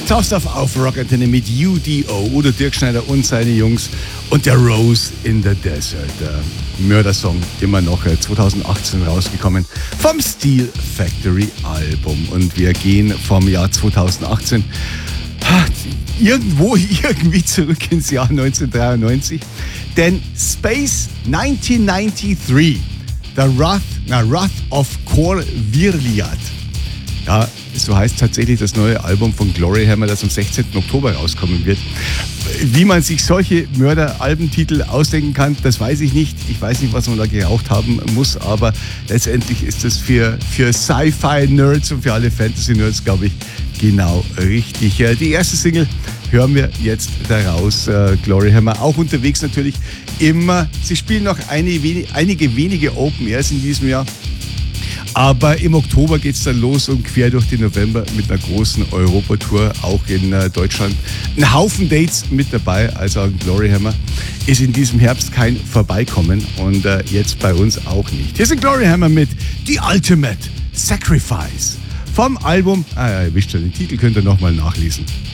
Tauchst auf Rock Antenne mit UDO, Udo Dirkschneider und seine Jungs und der Rose in the Desert. Der Mördersong, immer noch 2018 rausgekommen vom Steel Factory Album. Und wir gehen vom Jahr 2018 irgendwie zurück ins Jahr 1993. Denn Space 1993, Wrath of Kor Virliat. Ja, so heißt tatsächlich das neue Album von Gloryhammer, das am 16. Oktober rauskommen wird. Wie man sich solche Mörder-Albentitel ausdenken kann, das weiß ich nicht. Ich weiß nicht, was man da geraucht haben muss, aber letztendlich ist das für Sci-Fi-Nerds und für alle Fantasy-Nerds, glaube ich, genau richtig. Die erste Single hören wir jetzt daraus, Gloryhammer. Auch unterwegs natürlich immer. Sie spielen noch einige wenige Open Airs in diesem Jahr. Aber im Oktober geht es dann los und quer durch den November mit einer großen Europatour, auch in Deutschland. Ein Haufen Dates mit dabei, also Gloryhammer ist in diesem Herbst kein Vorbeikommen und jetzt bei uns auch nicht. Hier sind Gloryhammer mit The Ultimate Sacrifice vom Album, ihr wisst schon, den Titel könnt ihr nochmal nachlesen.